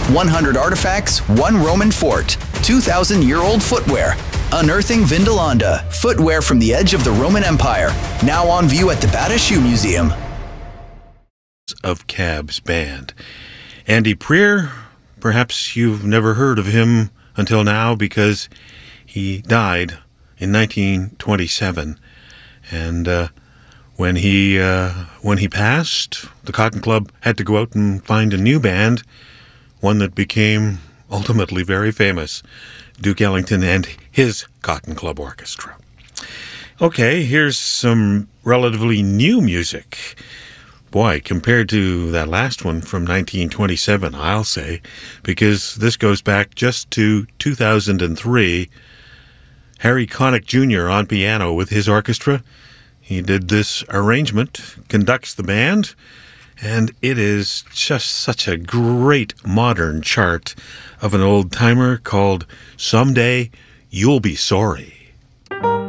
100 artifacts, one Roman fort, 2,000-year-old footwear. Unearthing Vindolanda, footwear from the edge of the Roman Empire. Now on view at the Bata Shoe Museum. Of Cab's band. Andy Prier, perhaps you've never heard of him until now because he died in 1927. And when he passed, the Cotton Club had to go out and find a new band, one that became ultimately very famous, Duke Ellington and his Cotton Club Orchestra. Okay, here's some relatively new music. Boy, compared to that last one from 1927, I'll say, because this goes back just to 2003. Harry Connick Jr. on piano with his orchestra. He did this arrangement, conducts the band, and it is just such a great modern chart of an old-timer called Someday You'll Be Sorry.